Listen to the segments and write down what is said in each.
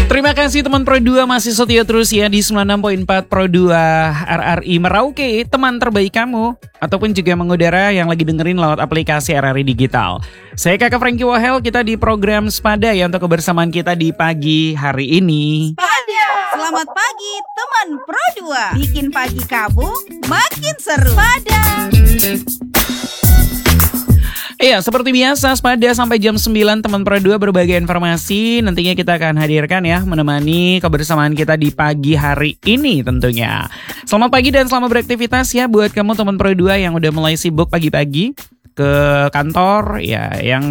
Terima kasih teman Pro 2 masih setia terus ya di 96.4 Pro 2 RRI Merauke, teman terbaik kamu. Ataupun juga mengudara yang lagi dengerin lewat aplikasi RRI Digital. Saya Kakak Franky Wahel, kita di program Sepada ya untuk kebersamaan kita di pagi hari ini. Selamat pagi teman Pro 2. Bikin pagi kamu makin seru. Sepada. Iya, seperti biasa Sepada sampai jam 9 teman Pro 2 berbagai informasi nantinya kita akan hadirkan ya, menemani kebersamaan kita di pagi hari ini tentunya. Selamat pagi dan selamat beraktivitas ya buat kamu teman Pro 2 yang udah mulai sibuk pagi-pagi ke kantor ya, yang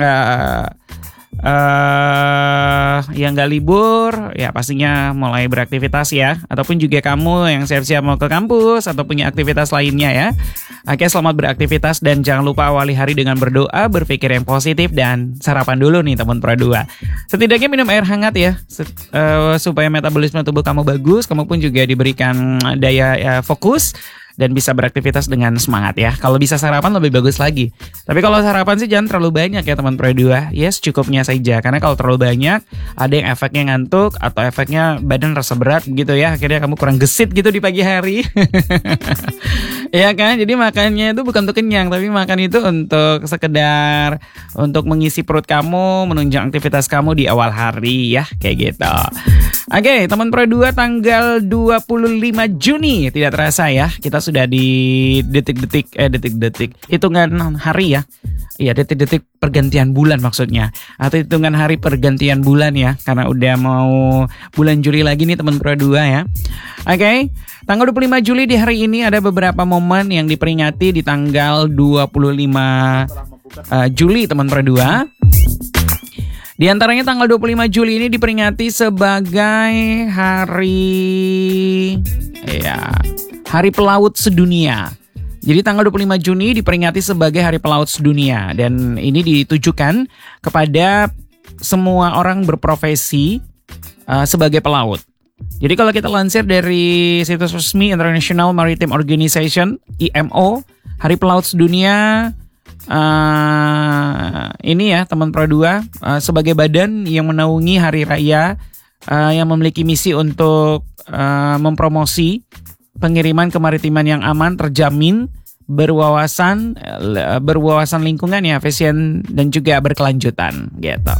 nggak libur ya pastinya mulai beraktivitas ya, ataupun juga kamu yang siap-siap mau ke kampus atau punya aktivitas lainnya ya. Oke, selamat beraktivitas dan jangan lupa awali hari dengan berdoa, berpikir yang positif dan sarapan dulu nih teman Pro 2. Setidaknya minum air hangat ya supaya metabolisme tubuh kamu bagus, kamu pun juga diberikan daya fokus dan bisa beraktivitas dengan semangat ya. Kalau bisa sarapan lebih bagus lagi. Tapi kalau sarapan sih jangan terlalu banyak ya teman Pro 2. Yes, cukupnya saja. Karena kalau terlalu banyak, ada yang efeknya ngantuk atau efeknya badan rasa berat gitu ya. Akhirnya kamu kurang gesit gitu di pagi hari. Ya kan? Jadi makannya itu bukan untuk kenyang, tapi makan itu untuk sekedar untuk mengisi perut kamu, menunjang aktivitas kamu di awal hari ya. Kayak gitu. Oke, teman Pro 2 tanggal 25 Juni. Tidak terasa ya. Kita sudah di detik-detik hitungan hari ya. Iya, detik-detik pergantian bulan maksudnya. Atau hitungan hari pergantian bulan ya. Karena udah mau bulan Juli lagi nih teman Pro 2 ya. Oke, tanggal 25 Juli di hari ini ada beberapa momen yang diperingati di tanggal 25 Juli teman Pro 2. Di antaranya tanggal 25 Juli ini diperingati sebagai Hari Pelaut Sedunia. Jadi tanggal 25 Juni diperingati sebagai Hari Pelaut Sedunia dan ini ditujukan kepada semua orang berprofesi sebagai pelaut. Jadi kalau kita lansir dari situs resmi International Maritime Organization (IMO), Hari Pelaut Sedunia ini ya teman Pro 2 sebagai badan yang menaungi hari raya yang memiliki misi untuk mempromosi pengiriman kemaritiman yang aman, terjamin, berwawasan lingkungan ya, efisien dan juga berkelanjutan gitu.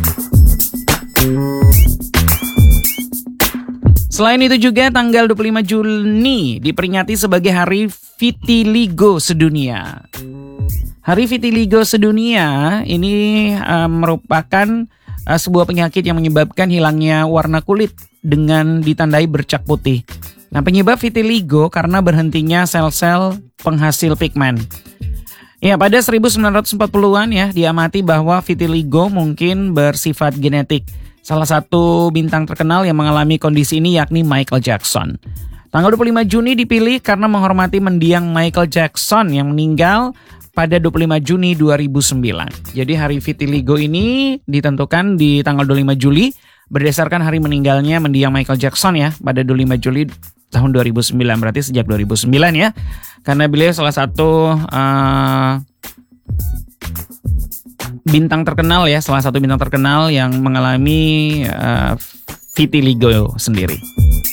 Selain itu juga tanggal 25 Juni diperingati sebagai Hari Vitiligo Sedunia. Hari Vitiligo Sedunia ini merupakan sebuah penyakit yang menyebabkan hilangnya warna kulit dengan ditandai bercak putih. Nah, penyebab vitiligo karena berhentinya sel-sel penghasil pigmen. Ya, pada 1940-an ya diamati bahwa vitiligo mungkin bersifat genetik. Salah satu bintang terkenal yang mengalami kondisi ini yakni Michael Jackson. Tanggal 25 Juni dipilih karena menghormati mendiang Michael Jackson yang meninggal pada 25 Juni 2009. Jadi hari vitiligo ini ditentukan di tanggal 25 Juli berdasarkan hari meninggalnya mendiang Michael Jackson ya pada 25 Juli tahun 2009, berarti sejak 2009 ya. Karena beliau salah satu bintang terkenal ya, salah satu bintang terkenal yang mengalami vitiligo sendiri.